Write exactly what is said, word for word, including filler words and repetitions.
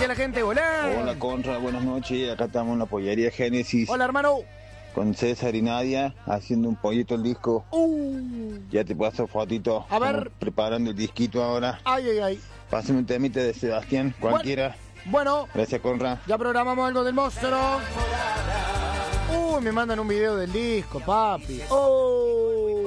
decía la gente? Hola. Hola, Conra, buenas noches. Acá estamos en la pollería Génesis. Hola, hermano. Con César y Nadia haciendo un pollito el disco. Uh. Ya te paso fotito. A ver. Preparando el disquito ahora. Ay, ay, ay. Pásame un temita de Sebastián, cualquiera. Bueno. Gracias, Conra. Ya programamos algo del monstruo. Uy, me mandan un video del disco, papi. Oh.